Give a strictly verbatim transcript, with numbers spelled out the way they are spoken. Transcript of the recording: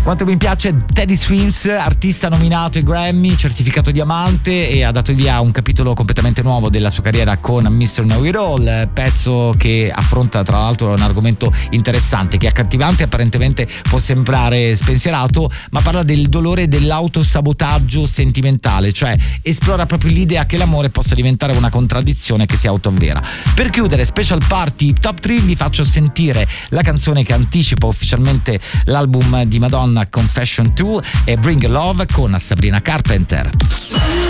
Quanto mi piace Teddy Swims, artista nominato ai Grammy, certificato diamante, e ha dato via a un capitolo completamente nuovo della sua carriera con mister Know It All, pezzo che affronta tra l'altro un argomento interessante, che è accattivante, apparentemente può sembrare spensierato, ma parla del dolore dell'autosabotaggio sentimentale, cioè esplora proprio l'idea che l'amore possa diventare una contraddizione che si autoavvera. Per chiudere Special Party Top tre vi faccio sentire la canzone che anticipa ufficialmente l'album di Madonna, Confession due, e Bring Love con Sabrina Carpenter.